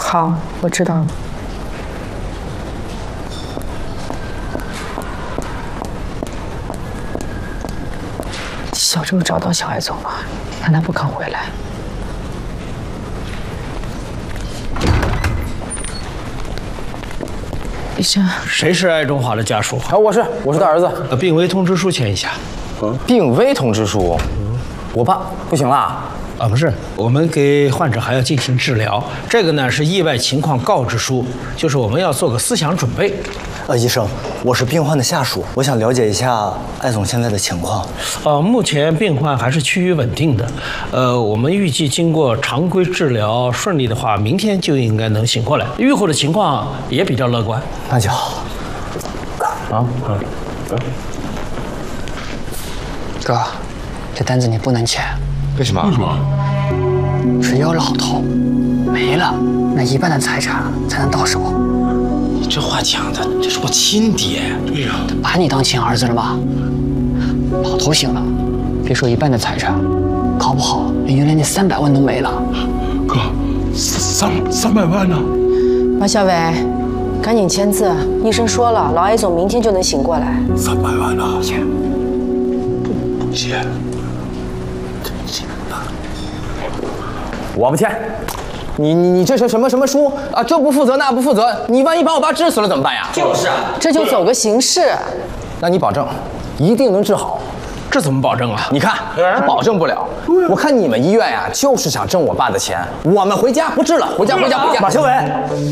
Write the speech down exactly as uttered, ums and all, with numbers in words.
好，我知道了。小周找到小艾总了，但他不肯回来。医生， 谁是艾中华的家属？ 啊，我是，我是他儿子。 呃，病危通知书签一下。 嗯，病危通知书。我爸不行了。 啊，不是，我们给患者还要进行治疗。这个呢是意外情况告知书，就是我们要做个思想准备。 呃，医生，我是病患的下属，我想了解一下艾总现在的情况。 呃，目前病患还是趋于稳定的。呃，我们预计经过常规治疗顺利的话，明天就应该能醒过来。愈后的情况也比较乐观。 那就好。啊，嗯，嗯。 哥，这单子你不能签。 为什么？为什么？ 只有老头没了，那一半的财产才能到手。 你这话讲的，这是我亲爹。对呀， 把你当亲儿子了吧？老头醒了，别说一半的财产，搞不好连原来那三百万都没了。 哥，三三百万呢？ 马小伟，赶紧签字！医生说了，老艾总明天就能醒过来。 三百万呢？签？不不签。 我不签，你你你这是什么什么书啊？这不负责那不负责，你万一把我爸治死了怎么办呀？ 就是啊，这就走个形式。 那你保证一定能治好？ 这怎么保证啊？ 你看，他保证不了。我看你们医院呀，就是想挣我爸的钱。我们回家不治了，回家回家回家。 马修伟。